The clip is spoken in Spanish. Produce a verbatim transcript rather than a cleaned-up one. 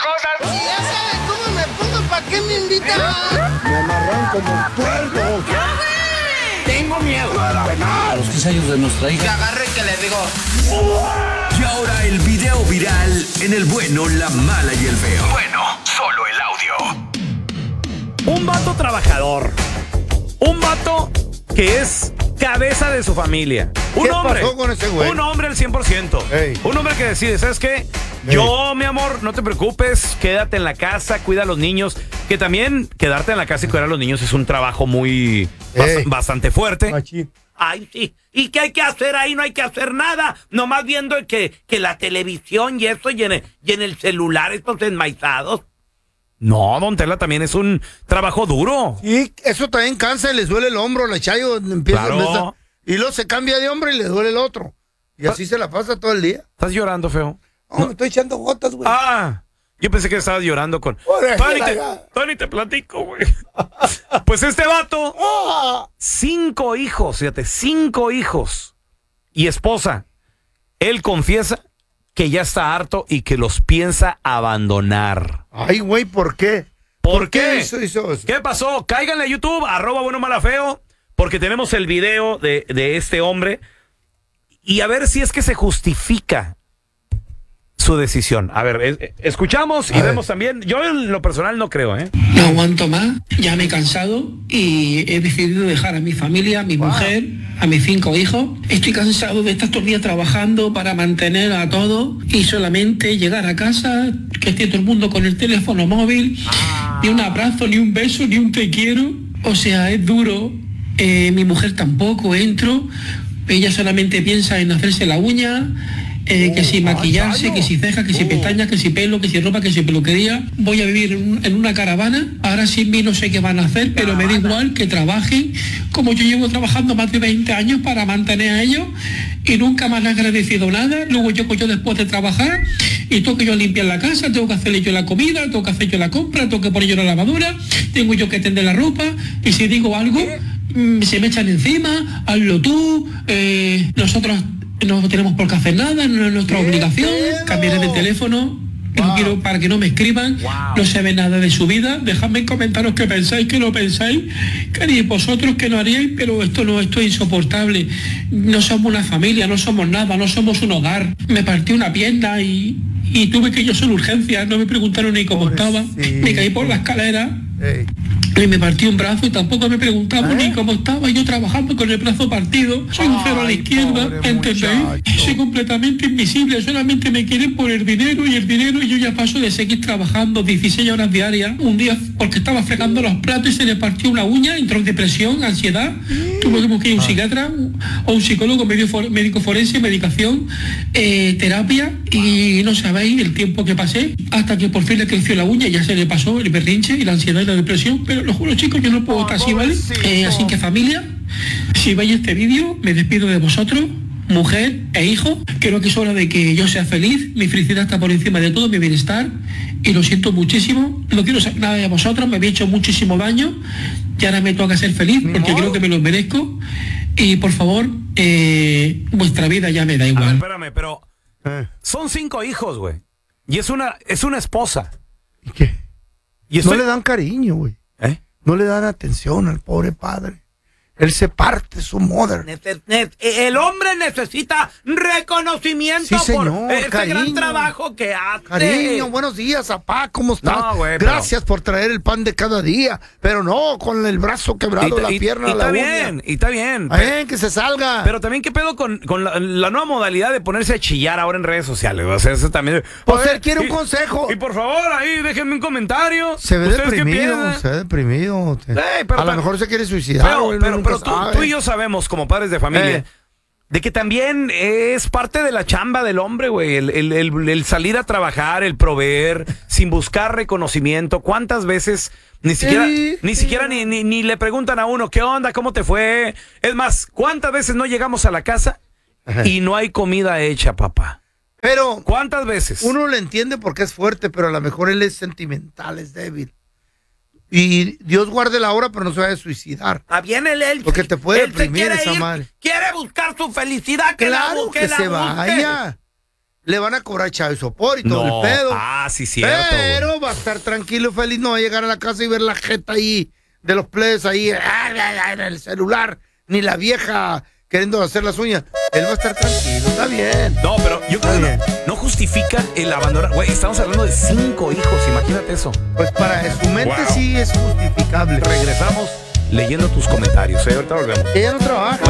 cosas. Ya sabes cómo me pongo, ¿para qué me invitan? Me amarran como puerco. Tengo miedo. A los quince años de nuestra hija. Que agarre que le digo. Y ahora el video viral en El Bueno, la Mala y el Feo. Bueno, solo el audio. Un vato trabajador. Un vato que es cabeza de su familia. Un ¿Qué hombre. pasó con ese güey? Un hombre al cien por ciento. Ey. Un hombre que decide, ¿sabes qué? Yo, mi amor, no te preocupes, quédate en la casa, cuida a los niños. Que también quedarte en la casa y cuidar a los niños es un trabajo muy bast- bastante fuerte. Machín. Ay, sí. ¿Y qué hay que hacer ahí? No hay que hacer nada. Nomás viendo que, que la televisión y eso y en, y en el celular estos enmaizados. No, don Tela, también es un trabajo duro. Y eso también cansa y les duele el hombro, la chayo empieza, Claro. empieza- y luego se cambia de hombre y le duele el otro. Y así se la pasa todo el día. ¿Estás llorando, Feo? No, me estoy echando gotas, güey. Ah, yo pensé que estabas llorando con... Órale, Tony, te, ya. Tony, te platico, güey. Pues este vato, Ah. cinco hijos, fíjate, cinco hijos y esposa. Él confiesa que ya está harto y que los piensa abandonar. Ay, güey, ¿por qué? ¿Por qué? hizo, hizo eso? ¿Qué pasó? Cáiganle a YouTube, arroba bueno mala feo, porque tenemos el video de, de este hombre y a ver si es que se justifica su decisión. A ver, es- escuchamos y A ver. vemos también. Yo en lo personal no creo, ¿eh? No aguanto más, ya me he cansado y he decidido dejar a mi familia, a mi mujer, a mis cinco hijos. Estoy cansado de estar todo el día trabajando para mantener a todos y solamente llegar a casa, que esté todo el mundo con el teléfono móvil, ni un abrazo, ni un beso, ni un te quiero. O sea, es duro. Eh, mi mujer tampoco, entro, ella solamente piensa en hacerse la uña. Eh, que si maquillarse, que si cejas, que si pestañas, que si pelo, que si ropa, que si peluquería. Voy a vivir en, un- en una caravana. Ahora sin mí no sé qué van a hacer, pero me da igual que trabajen como yo llevo trabajando más de veinte años para mantener a ellos y nunca me han agradecido nada. Luego yo, yo después de trabajar y tengo que yo limpiar la casa, tengo que hacerle yo la comida, tengo que hacer yo la compra, tengo que poner yo la lavadura, tengo yo que tender la ropa y si digo algo mm, se me echan encima, hazlo tú, eh, nosotros no tenemos por qué hacer nada, no es nuestra obligación, cambiaré de teléfono, no quiero para que no me escriban, no se ve nada de su vida, dejadme en comentarios qué pensáis, qué no pensáis, qué haríais vosotros, qué no haríais, pero esto no, esto es insoportable, no somos una familia, no somos nada, no somos un hogar, me partí una pierna y, y tuve que ir yo solo urgencias, no me preguntaron ni cómo estaba, me caí por la escalera. Ey. Y me partí un brazo y tampoco me preguntaban ni cómo estaba yo trabajando con el brazo partido. Soy un cero a la Ay, izquierda, pobre ¿entendéis? muchacho. Soy completamente invisible, solamente me quieren por el dinero y el dinero y yo ya paso de seguir trabajando dieciséis horas diarias. Un día porque estaba fregando los platos y se le partió una uña, entró en depresión, ansiedad. Tuve que ir a un psiquiatra o un psicólogo, médico, for- médico forense, medicación, eh, terapia y no sabéis el tiempo que pasé hasta que por fin le creció la uña y ya se le pasó el berrinche y la ansiedad y la depresión, pero lo juro chicos, yo no puedo estar así, ¿vale? Eh, así que familia, si veis este vídeo, me despido de vosotros, mujer e hijo, creo que es hora de que yo sea feliz, mi felicidad está por encima de todo, mi bienestar, y lo siento muchísimo, no quiero saber nada de vosotros, me había hecho muchísimo daño, y ahora me toca ser feliz, porque creo que me lo merezco, y por favor, eh, vuestra vida ya me da A ver, igual. espérame, pero Eh. son cinco hijos, güey. Y es una, es una esposa. ¿Y qué? Y No estoy- le dan cariño, güey. ¿Eh? No le dan atención al pobre padre. Él se parte su mother. Nece- ne- El hombre necesita reconocimiento Sí, señor, por ese cariño. gran trabajo que hace. Cariño, buenos días, papá, ¿cómo estás? No, güey, pero- Gracias por traer el pan de cada día, pero no con el brazo quebrado, Y- la y- pierna, y la está uña. bien, y está bien. Eh, que se salga. Pero también, ¿qué pedo con, con la, la nueva modalidad de ponerse a chillar ahora en redes sociales? O sea, eso también. Pues Oye, él quiere un y- consejo. Y por favor, ahí déjenme un comentario. Se ve ¿Ustedes qué deprimido, piensan? se ve deprimido. Ey, pero- a lo pero- mejor se quiere suicidar. Pero, güey, pero, nunca pero tú, sabe. tú y yo sabemos, como padres de familia, Eh. de que también es parte de la chamba del hombre, güey. El, el- el- el salir a trabajar, el proveer, sin buscar reconocimiento. ¿Cuántas veces ni siquiera, Sí, ni, sí. siquiera ni, ni, ni le preguntan a uno, ¿qué onda? ¿Cómo te fue? Es más, ¿cuántas veces no llegamos a la casa Ajá. y no hay comida hecha, papá? Pero ¿Cuántas veces? uno le entiende porque es fuerte, pero a lo mejor él es sentimental, es débil. Y Dios guarde la hora, pero no se vaya a suicidar. Ah, bien, él, él, Porque te puede él se deprimir quiere esa ir, madre. Quiere buscar su felicidad, que la Claro busque, que la se busque. vaya. le van a cobrar chavo sopor y todo No. el pedo. Ah, sí, cierto. Pero güey. va a estar tranquilo, feliz, no va a llegar a la casa y ver la jeta ahí de los plebes ahí en el celular, ni la vieja queriendo hacer las uñas. Él va a estar tranquilo, está bien. No, pero yo creo que Está no, no justifica el abandonar. Güey, estamos hablando de cinco hijos, imagínate eso. Pues para su mente Wow. sí es justificable. Regresamos leyendo tus comentarios. ¿eh? Ahorita volvemos. Ella no trabaja.